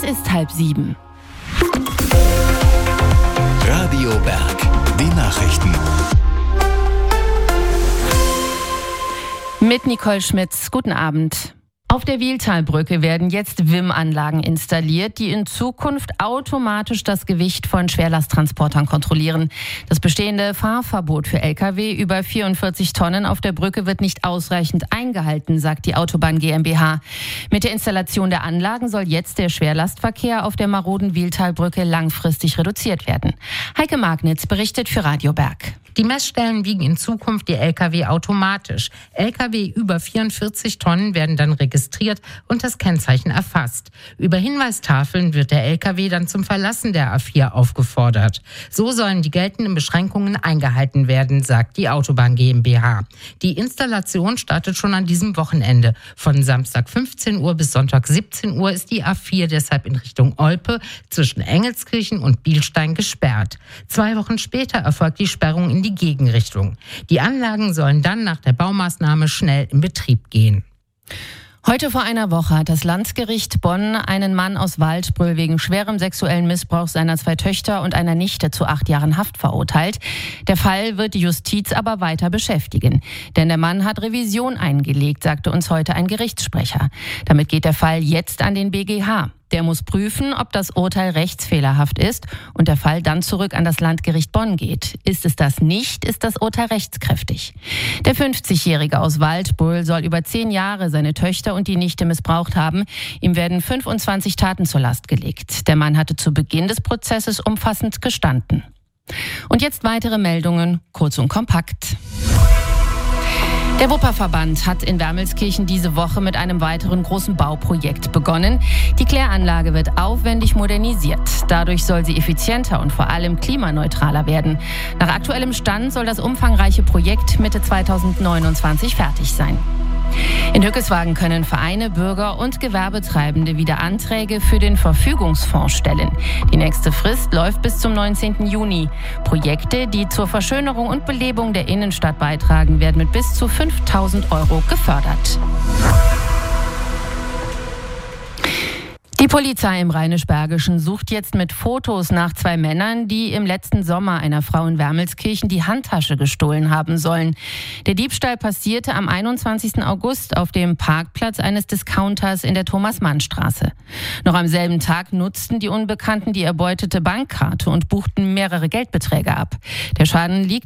Es ist 6:30. Radio Berg, die Nachrichten. Mit Nicole Schmitz, guten Abend. Auf der Wieltalbrücke werden jetzt WIM-Anlagen installiert, die in Zukunft automatisch das Gewicht von Schwerlasttransportern kontrollieren. Das bestehende Fahrverbot für Lkw über 44 Tonnen auf der Brücke wird nicht ausreichend eingehalten, sagt die Autobahn GmbH. Mit der Installation der Anlagen soll jetzt der Schwerlastverkehr auf der maroden Wieltalbrücke langfristig reduziert werden. Heike Magnitz berichtet für Radio Berg. Die Messstellen wiegen in Zukunft die Lkw automatisch. Lkw über 44 Tonnen werden dann registriert und das Kennzeichen erfasst. Über Hinweistafeln wird der Lkw dann zum Verlassen der A4 aufgefordert. So sollen die geltenden Beschränkungen eingehalten werden, sagt die Autobahn GmbH. Die Installation startet schon an diesem Wochenende. Von Samstag 15 Uhr bis Sonntag 17 Uhr ist die A4 deshalb in Richtung Olpe zwischen Engelskirchen und Bielstein gesperrt. 2 Wochen später erfolgt die Sperrung in die Gegenrichtung. Die Anlagen sollen dann nach der Baumaßnahme schnell in Betrieb gehen. Heute vor einer Woche hat das Landgericht Bonn einen Mann aus Waldbröl wegen schwerem sexuellen Missbrauchs seiner 2 Töchter und einer Nichte zu 8 Jahren Haft verurteilt. Der Fall wird die Justiz aber weiter beschäftigen. Denn der Mann hat Revision eingelegt, sagte uns heute ein Gerichtssprecher. Damit geht der Fall jetzt an den BGH. Der muss prüfen, ob das Urteil rechtsfehlerhaft ist und der Fall dann zurück an das Landgericht Bonn geht. Ist es das nicht, ist das Urteil rechtskräftig. Der 50-Jährige aus Waldbröl soll über 10 Jahre seine Töchter und die Nichte missbraucht haben. Ihm werden 25 Taten zur Last gelegt. Der Mann hatte zu Beginn des Prozesses umfassend gestanden. Und jetzt weitere Meldungen, kurz und kompakt. Der Wupperverband hat in Wermelskirchen diese Woche mit einem weiteren großen Bauprojekt begonnen. Die Kläranlage wird aufwendig modernisiert. Dadurch soll sie effizienter und vor allem klimaneutraler werden. Nach aktuellem Stand soll das umfangreiche Projekt Mitte 2029 fertig sein. In Hückeswagen können Vereine, Bürger und Gewerbetreibende wieder Anträge für den Verfügungsfonds stellen. Die nächste Frist läuft bis zum 19. Juni. Projekte, die zur Verschönerung und Belebung der Innenstadt beitragen, werden mit bis zu 5.000 € gefördert. Die Polizei im Rheinisch-Bergischen sucht jetzt mit Fotos nach 2 Männern, die im letzten Sommer einer Frau in Wermelskirchen die Handtasche gestohlen haben sollen. Der Diebstahl passierte am 21. August auf dem Parkplatz eines Discounters in der Thomas-Mann-Straße. Noch am selben Tag nutzten die Unbekannten die erbeutete Bankkarte und buchten mehrere Geldbeträge ab. Der Schaden liegt